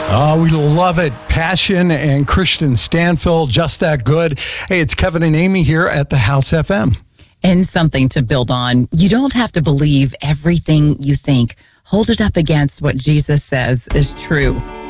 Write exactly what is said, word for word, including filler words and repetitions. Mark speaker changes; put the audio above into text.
Speaker 1: Oh, we love it. Passion and Christian Stanfill, just that good. Hey, it's Kevin and Amy here at the House F M.
Speaker 2: And something to build on. You don't have to believe everything you think. Hold it up against what Jesus says is true.